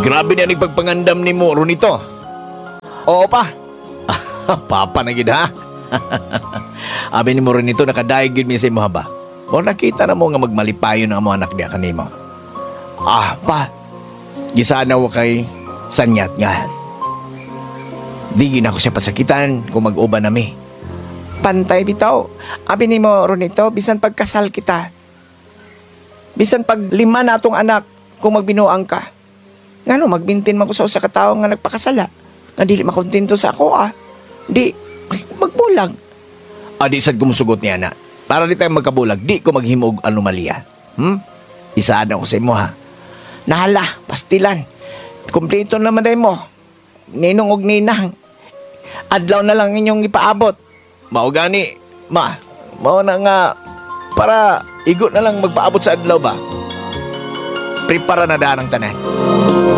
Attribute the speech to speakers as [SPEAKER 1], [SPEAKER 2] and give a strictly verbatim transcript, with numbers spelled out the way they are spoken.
[SPEAKER 1] Grabe na ni pagpangandam ni mo, Ronito. Oo pa. Papa na gid ha. Abi ni mo Ronito, nakadaig gid mi sa imo ba? O nakita na mo nga magmalipayon ang mga anak niya kanimo. Ah, pa. Gisana wa kay sanyat nga. Di gina ko siya pasakitan kung mag-uban nami.
[SPEAKER 2] Pantay bitaw. Abi ni mo, Ronito, bisan pagkasal kita. Bisan pag lima na atong anak kung magbinuang ka. Ngano, magbintin man ko sa usa ka tawo nga nagpakasala. Nga dili makontento sa ako ah. Di, magbulag.
[SPEAKER 1] Adi sad kumusugot niya na. Para di tayo magkabulag, di ko maghimog anomalya. Hmm? Isaan ako sa imo ha.
[SPEAKER 2] Nahala, pastilan. Kompleto naman day mo. Ninong og ninang. Adlaw na lang inyong ipaabot.
[SPEAKER 1] Mao gani, ma. Mao na nga para igo na lang magpaabot sa adlaw ba. Prepara na daan ang tanan.